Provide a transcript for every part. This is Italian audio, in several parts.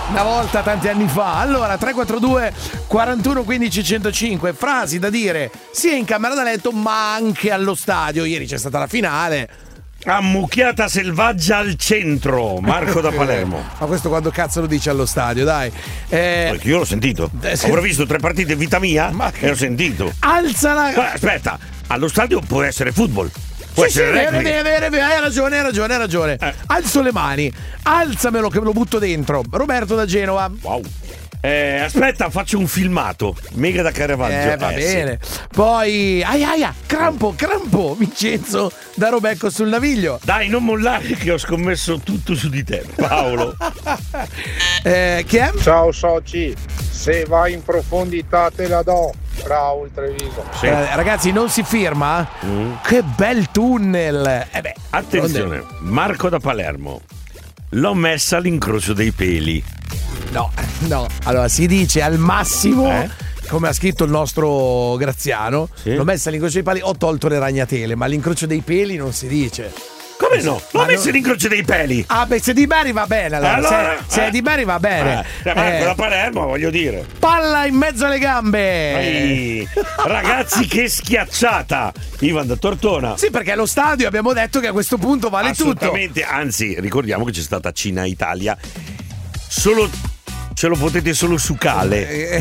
Una volta, tanti anni fa. Allora, 342 41 15 105, frasi da dire sia in camera da letto ma anche allo stadio. Ieri c'è stata la finale. Ammucchiata selvaggia al centro, Marco da Palermo. Ma questo quando cazzo lo dice allo stadio, dai? Perché io l'ho sentito. Ho visto 3 partite in vita mia e ho sentito. Alza la... Aspetta, allo stadio può essere football. Può essere rugby. Hai ragione. Alzo le mani, alzamelo che me lo butto dentro. Roberto da Genova. Wow. Aspetta, faccio un filmato mega da Caravaggio. Va bene. Sì. Poi crampo Vincenzo da Robecco sul Naviglio. Dai, non mollare che ho scommesso tutto su di te, Paolo. Chi è? Ciao soci, se vai in profondità te la do. Bravo il Treviso. Sì. Ragazzi, non si firma? Che bel tunnel. Attenzione, Marco da Palermo. L'ho messa all'incrocio dei peli. No. Allora si dice al massimo, come ha scritto il nostro Graziano, sì? L'ho messa all'incrocio dei peli, ho tolto le ragnatele, ma all'incrocio dei peli non si dice. Come no? L'ho messo all'incrocio dei peli. Ah, beh, se Di Bari va bene allora. Se Di Bari va bene. Da Palermo, voglio dire. Palla in mezzo alle gambe. Ragazzi, che schiacciata. Ivan da Tortona. Sì, perché allo stadio abbiamo detto che a questo punto vale assolutamente, tutto. Anzi, ricordiamo che c'è stata Cina-Italia. Ce lo potete solo su Cale.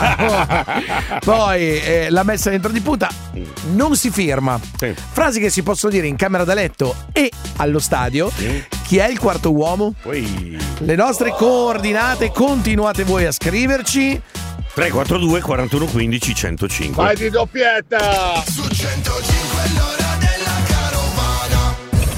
Poi la messa dentro di punta non si firma. Sì. Frasi che si possono dire in camera da letto e allo stadio. Sì. Chi è il quarto uomo? Le nostre coordinate, continuate voi a scriverci. 342 41 15 105. Vai di doppietta! Su 105 l'ora della carovana.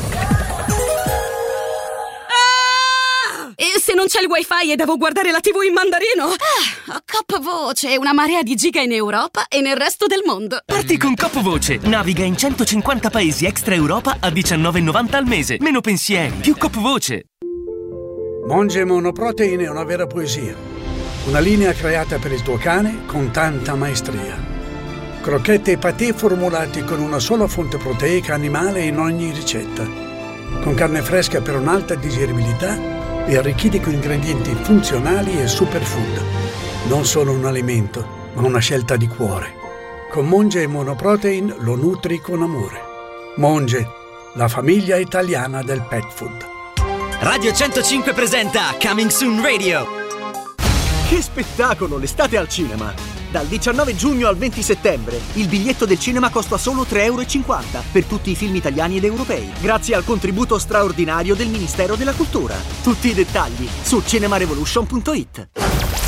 E se non c'è il wifi e devo guardare la TV in mandarino? Cop Voce, una marea di giga in Europa e nel resto del mondo. Parti con Cop Voce, naviga in 150 paesi extra Europa a $19,90 al mese. Meno pensieri, più Cop Voce. Monge Monoprotein è una vera poesia. Una linea creata per il tuo cane con tanta maestria. Crocchette e patè formulati con una sola fonte proteica animale in ogni ricetta. Con carne fresca per un'alta digeribilità e arricchiti con ingredienti funzionali e superfood. Non solo un alimento, ma una scelta di cuore. Con Monge Monoprotein lo nutri con amore. Monge, la famiglia italiana del pet food. Radio 105 presenta Coming Soon Radio. Che spettacolo, l'estate al cinema! Dal 19 giugno al 20 settembre il biglietto del cinema costa solo €3,50 per tutti i film italiani ed europei, grazie al contributo straordinario del Ministero della Cultura. Tutti i dettagli su cinemarevolution.it.